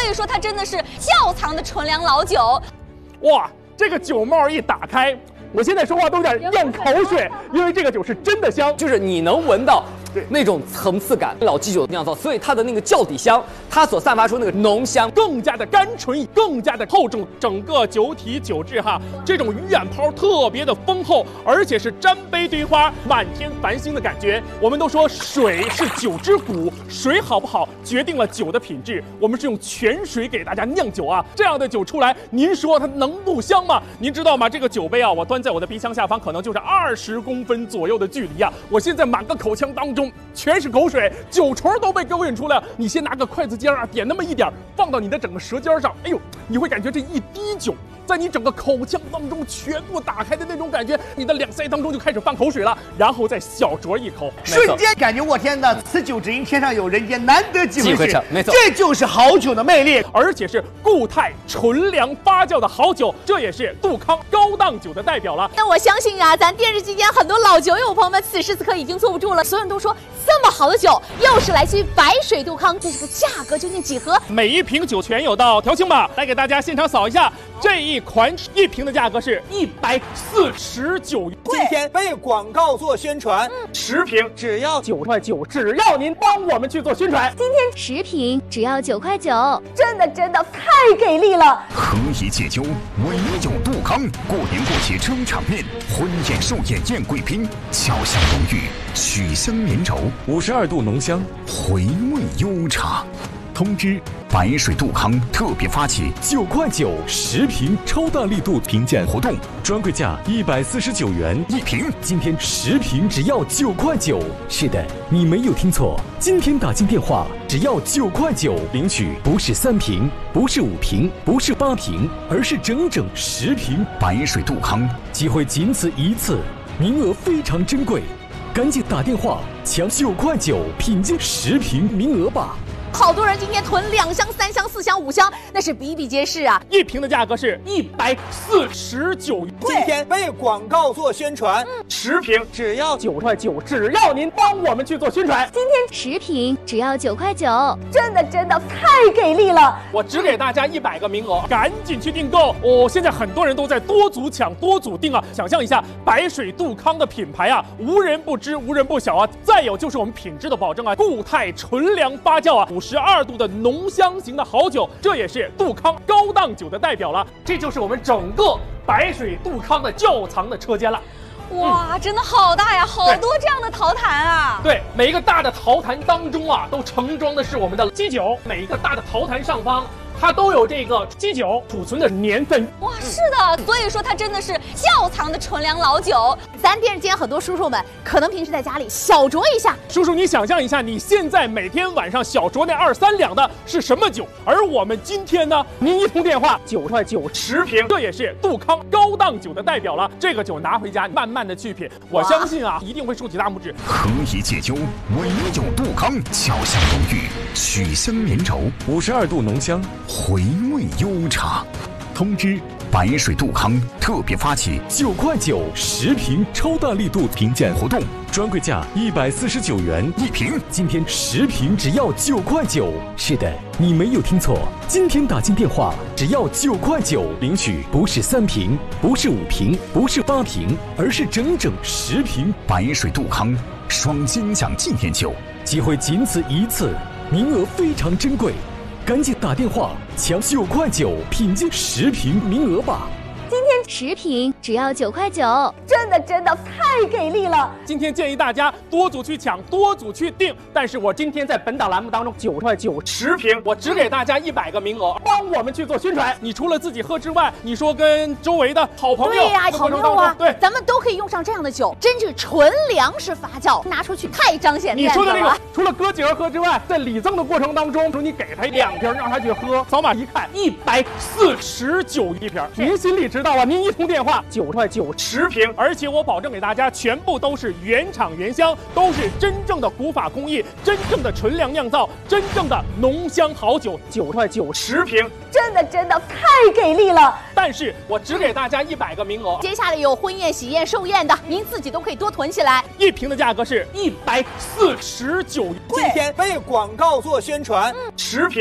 以说它真的是窖藏的纯粮老酒。 哇，这个酒帽一打开，我现在说话都有点咽口水，因为这个酒是真的香， 就是你能闻到那种层次感。老基酒酿造，所以它的那个窖底香，它所散发出那个浓香更加的甘醇，更加的厚重。整个酒体酒质哈，这种鱼眼泡特别的丰厚，而且是沾杯堆花，满天繁星的感觉。我们都说水是酒之骨，水好不好决定了酒的品质。我们是用泉水给大家酿酒啊，这样的酒出来，您说它能不香吗？您知道吗？这个酒杯啊，我端在我的鼻腔下方，可能就是20公分左右的距离啊。我现在满个口腔当中全是口水，酒唇都被勾引出来了。你先拿个筷子尖啊，点那么一点，放到你的整个舌尖上，哎呦，你会感觉这一滴酒在你整个口腔当中全部打开的那种感觉，你的两腮当中就开始放口水了，然后再小酌一口， 瞬间感觉我天哪，此酒只应天上有人间难得几回尝， 没错， 这就是好酒的魅力， 而且是固态纯粮发酵的好酒，这也是杜康高档酒的代表了。 那我相信啊，咱电视机前很多老酒友朋友们此时此刻已经坐不住了，所有人都说这么好的酒，又是来自于白水杜康，这个价格究竟几何？ 每一瓶酒全有到调清吧，来给大家现场扫一下，这一款一瓶的价格是149元。 今天为广告做宣传 ，10瓶只要 9块9，只要您帮我们去做宣传。 今天10瓶只要9块9， 真的太给力了！ 何以解忧，唯有杜康。过年过节撑场面，婚宴寿宴宴贵宾，巧香浓郁，曲香绵柔 ，52度浓香， 回味悠长。通知：白水杜康特别发起 9块9 10瓶超大力度评鉴活动，专柜价149元 1瓶。 今天10瓶只要9块9。是的，你没有听错，今天打进电话只要9块9，领取不是3瓶，不是5瓶，不是8瓶，而是整整10瓶。 白水杜康， 机会仅此一次，名额非常珍贵，赶紧打电话抢9块9品鉴10瓶名额吧。 好多人今天囤2箱、3箱、4箱、5箱，那是比比皆是啊！ 一瓶的价格是149元。 今天为广告做宣传 ，10瓶只要 9块9，只要您帮我们去做宣传。 今天10瓶只要9块9， 真的太给力了！ 我只给大家100个名额，赶紧去订购哦！现在很多人都在多组抢、多组订啊！想象一下，白水杜康的品牌啊，无人不知，无人不晓啊！再有就是我们品质的保证啊，固态纯粮发酵啊，52度的浓香型的好酒，这也是杜康高档酒的代表了。这就是我们整个白水杜康的窖藏的车间了。 哇，真的好大呀，好多这样的陶坛啊！ 对，每一个大的陶坛当中啊，都盛装的是我们的基酒，每一个大的陶坛上方，它都有这个基酒储存的年份。 哇，是的，所以说它真的是窖藏的纯粮老酒。咱电视间很多叔叔们可能平时在家里小酌一下。 叔叔，你想象一下，你现在每天晚上小酌那2、3两的是什么酒？而我们今天呢，您一通电话9块9 10瓶，这也是杜康高档酒的代表了。这个酒拿回家慢慢的去品，我相信啊，一定会竖起大拇指。 何以解忧，唯有杜康。巧香浓郁，曲香绵柔 ，52度浓香， 回味悠长。通知：白水杜康特别发起 9块9 10瓶超大力度评鉴活动，专柜价149元 1瓶。 今天10瓶只要9块9。是的，你没有听错，今天打进电话只要9块9，领取不是3瓶，不是5瓶，不是8瓶，而是整整10瓶。 白水杜康双金奖纪念酒， 机会仅此一次，名额非常珍贵，赶紧打电话抢9块9品鉴10瓶名额吧。 今天10瓶只要9块9， 真的太给力了！ 今天建议大家多组去抢，多组去订。但是我今天在本档栏目当中9块9 10瓶，我只给大家100个名额，帮我们去做宣传。你除了自己喝之外，你说跟周围的好朋友， 对呀，朋友啊， 对， 咱们都可以用上这样的酒，真是纯粮食发酵，拿出去太彰显面子了。 你说的这个，除了哥几个喝之外，在礼赠的过程当中，说你给他2瓶，让他去喝，扫码一看149一瓶，您心里知道啊？您一通电话9块9 10瓶，而且我保证给大家全部都是原厂原香，都是真正的古法工艺，真正的纯粮酿造，真正的浓香好酒，9块9 10瓶， 真的太给力了！ 但是我只给大家100个名额， 接下来有婚宴、喜宴、寿宴的，您自己都可以多囤起来。 一瓶的价格是149元。 今天为广告做宣传，10瓶。